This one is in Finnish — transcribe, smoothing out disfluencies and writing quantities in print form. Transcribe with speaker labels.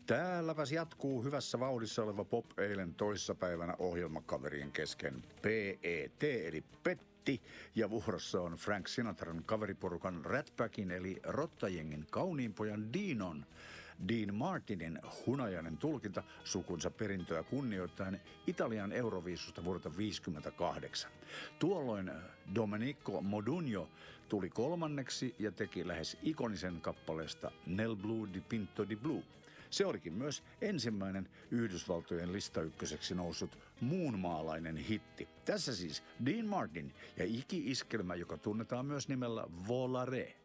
Speaker 1: Täälläpäs jatkuu hyvässä vauhdissa oleva Pop eilen toissapäivänä ohjelmakaverien kesken PET eli Petti. Ja vuorossa on Frank Sinatran kaveriporukan Rat Packin eli Rottajengin kauniin pojan Dean Martinin hunajainen tulkinta sukunsa perintöä kunnioittaen Italian Euroviisusta vuodelta 1958. Tuolloin Domenico Modugno tuli kolmanneksi ja teki lähes ikonisen kappaleesta Nel Blu di Pinto di Blu. Se olikin myös ensimmäinen Yhdysvaltojen listaykköseksi noussut muunmaalainen hitti. Tässä siis Dean Martin ja iki-iskelmä, joka tunnetaan myös nimellä Volare.